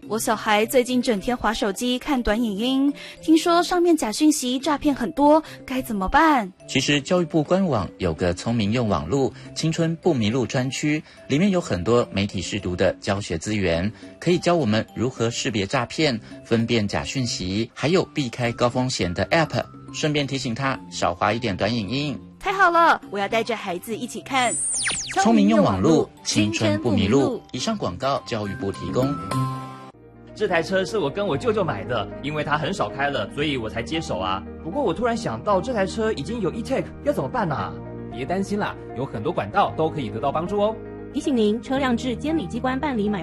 我小孩最近整天滑手机看短影音，听说上面假讯息诈骗很多，该怎么办？ 其实教育部官网有个聪明用网路青春不迷路专区，里面有很多媒体识读的教学资源，可以教我们如何识别诈骗、分辨假讯息，还有避开高风险的 App， 顺便提醒他少滑一点短影音。 太好了，我要带着孩子一起看。 聪明用网路，青春不迷路。以上广告，教育部提供。 这台车是我跟我舅舅买的，因为他很少开了，所以我才接手啊。不过我突然想到，这台车已经有 eTag， 要怎么办啊？ 别担心啦，有很多管道都可以得到帮助哦。 提醒您，车辆至监理机关办理买